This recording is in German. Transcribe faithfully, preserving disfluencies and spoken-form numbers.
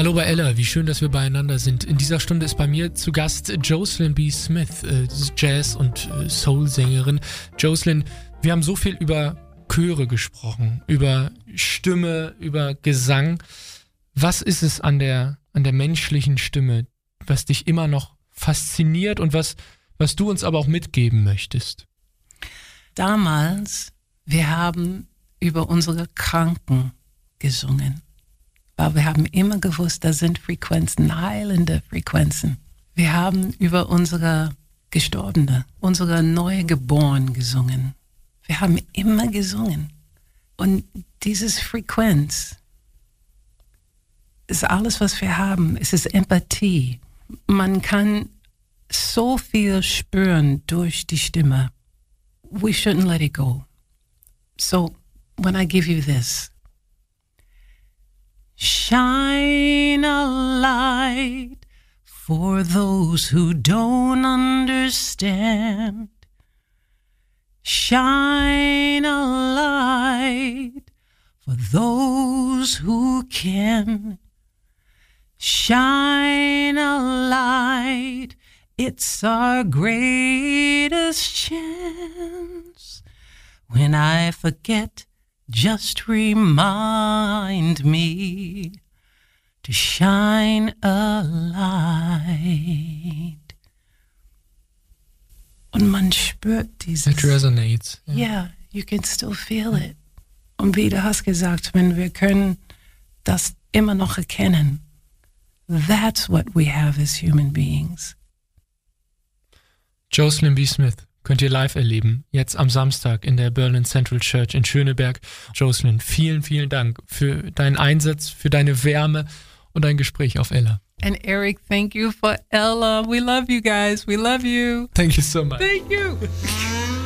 Hallo bei Ella, wie schön, dass wir beieinander sind. In dieser Stunde ist bei mir zu Gast Jocelyn B. Smith, äh, Jazz- und äh, Soul-Sängerin. Jocelyn, wir haben so viel über Chöre gesprochen, über Stimme, über Gesang. Was ist es an der, an der menschlichen Stimme, was dich immer noch fasziniert und was, was du uns aber auch mitgeben möchtest? Damals, wir haben über unsere Kranken gesungen. Aber wir haben immer gewusst, da sind Frequenzen, heilende Frequenzen. Wir haben über unsere Gestorbene, unsere Neugeborenen gesungen. Wir haben immer gesungen. Und dieses Frequenz ist alles, was wir haben. Es ist Empathie. Man kann so viel spüren durch die Stimme. We shouldn't let it go. So, when I give you this, shine a light for those who don't understand. Shine a light for those who can. Shine a light, it's our greatest chance. When I forget, just remind me to shine a light. Und man spürt dieses. It resonates. Ja, yeah, you can still feel it. Und wie du hast gesagt, wenn wir können das immer noch erkennen, that's what we have as human beings. Jocelyn B. Smith könnt ihr live erleben, jetzt am Samstag in der Berlin Central Church in Schöneberg. Jocelyn, vielen, vielen Dank für deinen Einsatz, für deine Wärme und dein Gespräch auf Ella. And Eric, thank you for Ella. We love you guys. We love you. Thank you so much. Thank you.